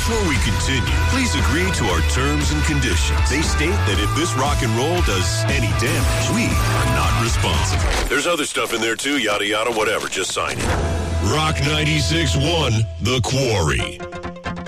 Before we continue, please agree to our terms and conditions. They state that if this rock and roll does any damage, we are not responsible. There's other stuff in there too, yada yada, whatever. Just sign it. Rock 96.1, The Quarry.